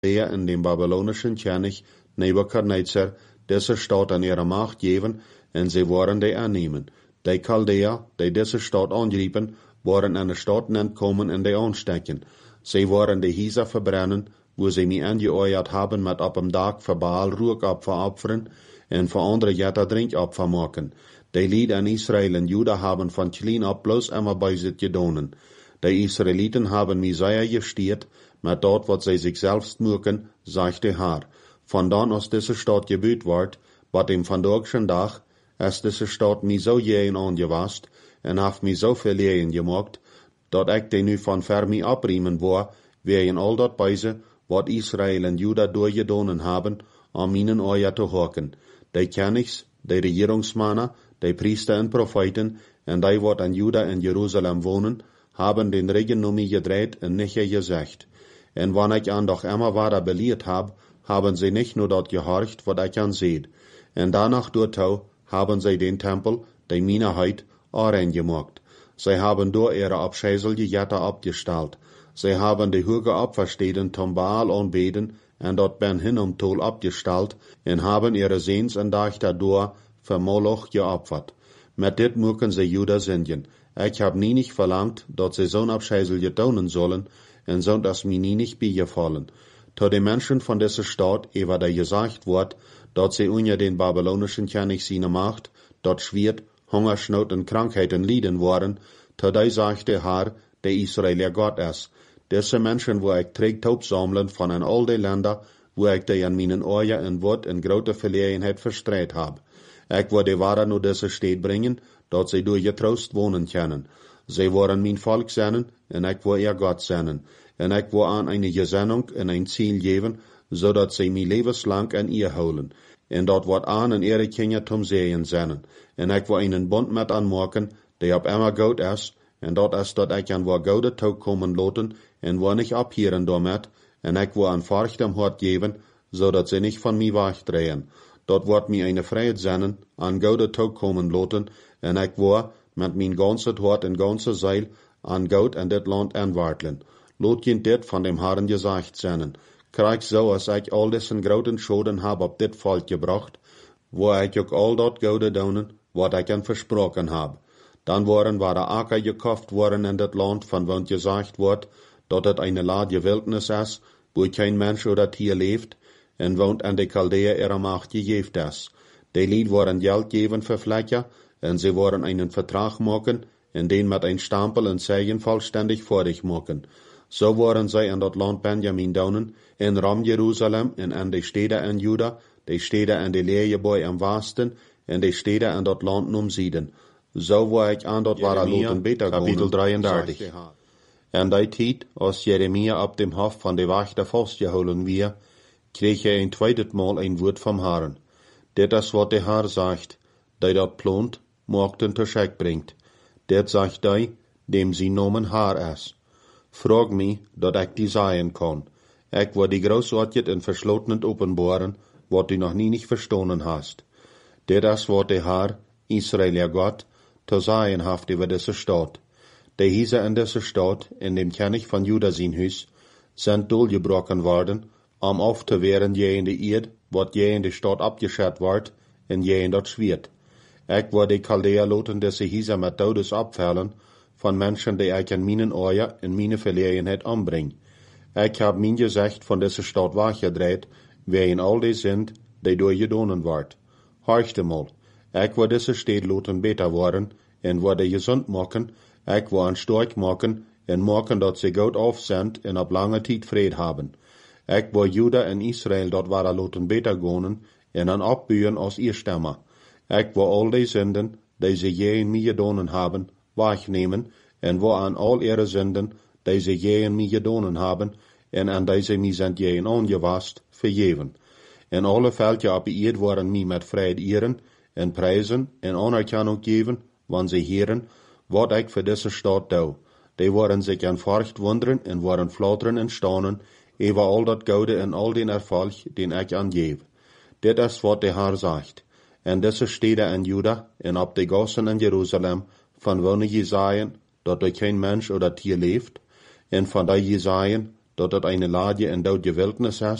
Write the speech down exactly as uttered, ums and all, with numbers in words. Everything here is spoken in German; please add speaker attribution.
Speaker 1: der in dem babylonischen König Nebukadnezar diese Stadt an ihre Macht geben, und sie wollen die annehmen. Die Chaldäer, die diese Stadt angriffen, wollen an der Stadt entkommen und die anstecken. Sie wollen die Häuser verbrennen, wo sie mich angeeuert haben, mit auf dem Dach für Baal Ruhopfer opfern und für andere Jätter Trinkopfer machen. Die Lied an Israel und Juda haben von klein ab bloß immer bei sich gedonen. Die Israeliten haben Messiah gestiert, mit dort, was sie sich selbst mögen, sagt der Herr. Von dann aus diese Stadt gebüht wird, wat im vandorgschen Tag, als diese Stadt mich so jähen angewasst, und haft mich so viel jähen gemacht, dat ich die nu von Fermi abriemen war, wer in all dat Beise, wat Israel und Juda durchgedonen haben, an meinen Ohren zu hocken. Die Königs, die Regierungsmänner, die Priester und Propheten, und die, wat an Juda und Jerusalem wohnen, haben den Regen um mich gedreht und nicht gesagt. Und wann ich an doch immer weiter belehrt hab, haben sie nicht nur dort gehorcht, wat ich an seht. Und danach durchtau haben sie den Tempel, die Minderheit, rein gemacht. Sie haben durch ihre abscheuliche Jätter abgestellt. Sie haben die hohe Opferstätten zum Baal anbeten und dort ben hin um Tol abgestellt und haben ihre Sehns und Dächter durch für Moloch geopfert. Mit dit mögen sie Juda singen. Ich hab nie nicht verlangt, dass sie so'n abscheuliche tun sollen, und so das mir nie nicht beigefallen. To die Menschen von dieser Stadt, ewa da gesagt wird, dass sie unter den babylonischen König seine Macht, dort schwert, Hungersnot und Krankheiten lieden worden, to die sagt der Herr, der Israeler Gott ist. Diese Menschen, wo ich trägt sammeln von an all die Länder, wo ich die an meinen Ohren in Wort in große Verlegenheit verstreut hab. Ich wo die Ware nur diese Stadt bringen, dort sie durch getrost wohnen können. Sie wollen mein Volk sein, und ich will ihr Gott sein. Und ich will an eine Gesinnung und ein Ziel geben, so dass sie mich lebenslang an ihr holen. Und dort wird an und ihre Kinder zum Sehen sein. Und ich will einen Bund mit anmachen, der ab immer gut ist, und dort ist, dass ich an wo gute Tag kommen lassen, und wo nicht abhören damit, und ich will an Furcht am Hort geben, so dass sie nicht von mir wegdrehen. Dort wird mir eine Freiheit sein, an gute Tag kommen lassen, und ich will mit mein ganzes Hort und ganze Seil an Gott in dit Land anwarteln. Lot kind dit von dem Herrn gesagt sein. Krieg so, als ich all diesen großen Schoden hab auf dit Volk gebracht, wo ich auch all dort gute donen, wat ich ihnen versprochen hab. Dann waren wahre Acker gekauft worden in dit Land, von wo gesagt wird, dass es eine ladje Wildnis ist, wo kein Mensch oder Tier lebt, und wohnt an die Chaldäer ihrer Macht gegeben ist. Die Lied waren Geld geben für Fläche, und sie wollen einen Vertrag machen, in den mit ein Stempel und Zeichen vollständig vordig machen. So waren sie in das Land Benjamin donen, in Ram Jerusalem, und an die Städte in Juda, die Städte an die Lehrgebäude am Westen, und die Städte in das Land um Süden. So war ich an dort war Loten Beter Kapitel dreiunddreißig. In der Zeit, als Jeremia ab dem Hof von der Wächter festgeholen wir, krieg er ein zweites Mal ein Wort vom Herrn. Das ist, was der Herr sagt, der dort plant, morgen zur Scheck bringt. Das sagt der, dem sie Nomen Herr ist. Frag mich, dat ich die sagen kann. Ich war die großartig in verschlossenen Openbaren, wat du noch nie nicht verstanden hast. Das ist, was der Herr, Israeler Gott, zu sagen haft über diese Stadt. Die Häuser in dieser Stadt, in dem König von Juda sein Haus, sind durchgebrochen worden, um aufzuwehren je in die Erde, wat je in die Stadt abgeschert wird, und je in dort schwert. Ich war die Chaldäer loten diese Häuser mit Todes abfällen, von Menschen, die ich in meinen Ohren in meine Verlegenheit anbring. Ich hab mein Gesicht von dieser Stadt weggedreht, wer in all die sind, die durchgedonen wird. Horchte mal, ich war diese Stadt loten beter worden, und war die gesund machen, ich war an stark machen, und machen, dass sie gut auf sind, und ab lange Zeit Fried haben. Ich war Juda und Israel dort war loten beter gonen, und an abbühen aus ihr Stämme. Ich war all die Sünden, die sie je in mir gedonen haben, wegnehmen, und wo an all ihre Sünden, die sie je in mir gedonen haben, und an die sie mir sind je in angewasst, vergeben. In alle Fälle ab ihr waren mir mit Fried ehren, und preisen, und Anerkennung geben, wann sie hören, wat ich für diese Stadt tue. Die waren sich an Furcht wundern, und waren flattern und staunen, über all dat Gute und all den Erfolg, den ich angebe. Das ist, was der Herr sagt. Und diese Städte in Juda, und ab die Gassen in Jerusalem, von wo je sagen, dass da kein Mensch oder Tier lebt, und von da je sagen, dat het eine Lage in der Wildnis is,